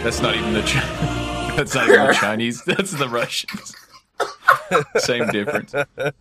That's not even the that's not even the Chinese. That's the Russians. Same difference.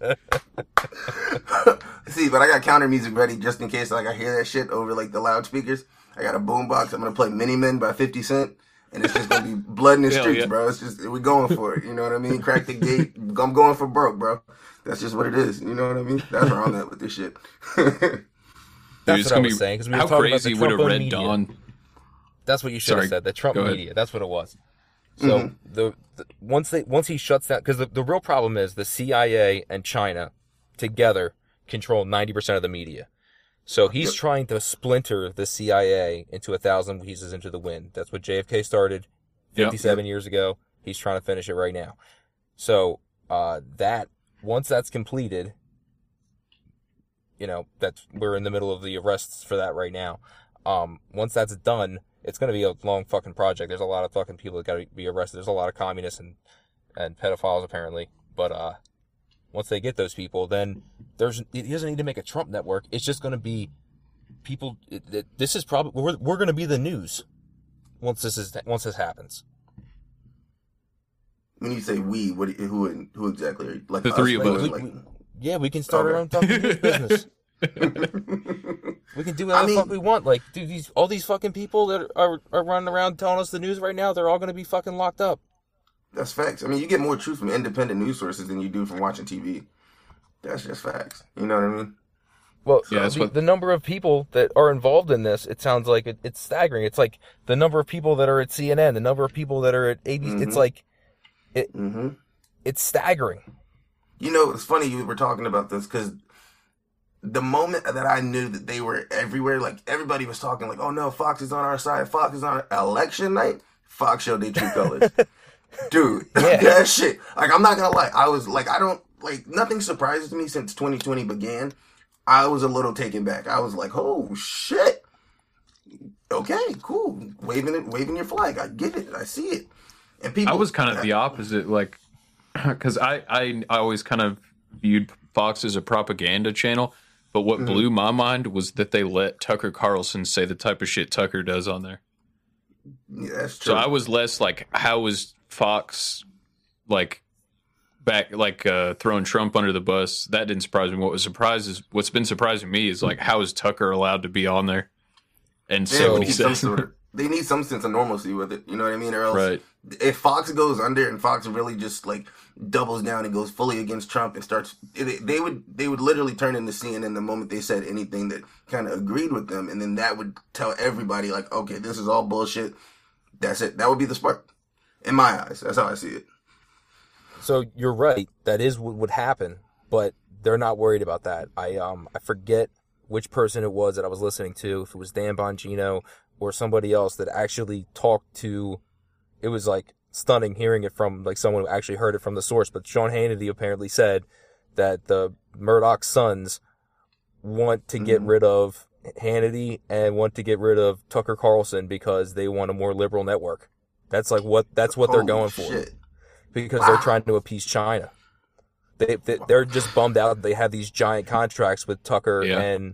See, but I got counter music ready just in case like I hear that shit over like the loudspeakers. I got a boombox. I'm gonna play Mini Men by 50 Cent, and it's just gonna be blood in the streets, bro. It's just we're going for it. You know what I mean? Crack the gate. I'm going for broke, bro. That's just what it is. You know what I mean? That's where I'm at with this shit. That's what I was saying. Because we were talking about the Trump would have Red media. Dawn. That's what you should have said. The Trump media. That's what it was. So once he shuts down, because the real problem is the CIA and China together control 90% of the media. So he's trying to splinter the CIA into 1,000 pieces into the wind. That's what JFK started 57 years ago. He's trying to finish it right now. So once that's completed, you know, we're in the middle of the arrests for that right now. Once that's done, it's going to be a long fucking project. There's a lot of fucking people that got to be arrested. There's a lot of communists and pedophiles apparently. But once they get those people, then he doesn't need to make a Trump network. It's just going to be people. This is probably we're going to be the news once this happens. When you say we, who exactly are you? Like the three of us? We can start our own fucking news business. We can do whatever the fuck we want. Like, dude, all these fucking people that are running around telling us the news right now, they're all going to be fucking locked up. That's facts. I mean, you get more truth from independent news sources than you do from watching TV. That's just facts. You know what I mean? Well, the number of people that are involved in this, it sounds like it's staggering. It's like the number of people that are at CNN, the number of people that are at ABC. It's like, it's staggering. You know, it's funny you were talking about this because the moment that I knew that they were everywhere, like everybody was talking like, oh no, Fox is on our side. Fox is on election night. Fox showed their true colors. Dude, that shit. Like, I'm not gonna lie. I was like, nothing surprises me since 2020 began. I was a little taken back. I was like, oh shit. Okay, cool. Waving your flag. I get it. I see it. And people. I was kind of the opposite, like, because I always kind of viewed Fox as a propaganda channel. But what blew my mind was that they let Tucker Carlson say the type of shit Tucker does on there. Yeah, that's true. So I was less like, how was Fox like back, like throwing Trump under the bus? That didn't surprise me. What's been surprising me is like, how is Tucker allowed to be on there and say what he says? They need some sense of normalcy with it. You know what I mean? Or else, if Fox goes under and Fox really just like doubles down and goes fully against Trump and starts, they would literally turn into CNN the moment they said anything that kind of agreed with them, and then that would tell everybody like, okay, this is all bullshit. That's it. That would be the spark. In my eyes, that's how I see it. So you're right. That is what would happen, but they're not worried about that. I forget which person it was that I was listening to, if it was Dan Bongino or somebody else that actually talked to, it was like stunning hearing it from like someone who actually heard it from the source, but Sean Hannity apparently said that the Murdoch sons want to get rid of Hannity and want to get rid of Tucker Carlson because they want a more liberal network. That's what they're going for. Because they're trying to appease China. They're just bummed out they have these giant contracts with Tucker and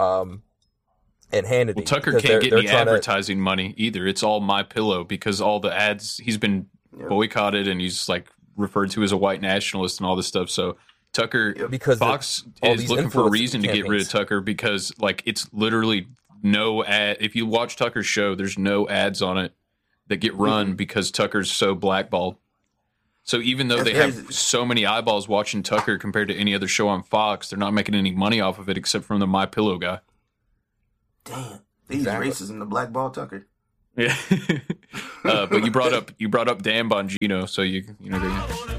Hannity. Well, Tucker can't get any advertising money either. It's all My Pillow because all the ads, he's been boycotted and he's like referred to as a white nationalist and all this stuff. So Tucker, because Fox is looking for a reason to get rid of Tucker because like it's literally no ad. If you watch Tucker's show, there's no ads on it that get run because Tucker's so blackballed. So even though they have so many eyeballs watching Tucker compared to any other show on Fox, they're not making any money off of it except from the My Pillow guy. Damn, these racism, the blackball Tucker. Yeah, but you brought up Dan Bongino, so you know.